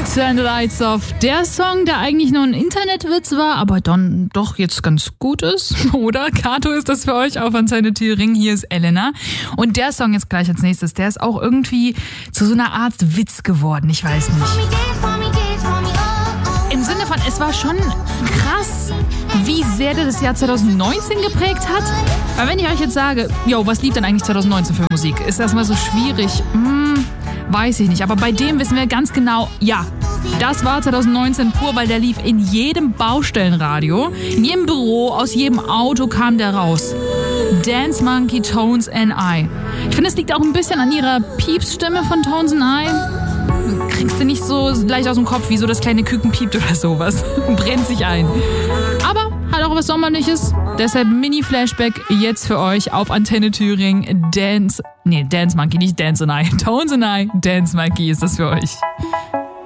Turn the Lights Off. Der Song, der eigentlich nur ein Internetwitz war, aber dann doch jetzt ganz gut ist. Oder? Kato ist das für euch auf Antenne Thüringen. Hier ist Elena. Und der Song jetzt gleich als nächstes, der ist auch irgendwie zu so einer Art Witz geworden. Ich weiß nicht. Im Sinne von, es war schon krass, wie sehr der das Jahr 2019 geprägt hat. Weil wenn ich euch jetzt sage, was lief denn eigentlich 2019 für Musik? Ist das mal so schwierig? Weiß ich nicht. Aber bei dem wissen wir ganz genau, ja, das war 2019 pur, weil der lief in jedem Baustellenradio, in jedem Büro, aus jedem Auto kam der raus. Dance Monkey, Tones and I. Ich finde, es liegt auch ein bisschen an ihrer Piepsstimme von Tones and I. Kriegst du nicht so leicht aus dem Kopf, wie so das kleine Küken piept oder sowas. Brennt sich ein. Aber hat auch was Sommerliches. Deshalb Mini-Flashback jetzt für euch auf Antenne Thüringen. Dance Monkey, nicht Dance and I. Tones and I, Dance Monkey ist das für euch.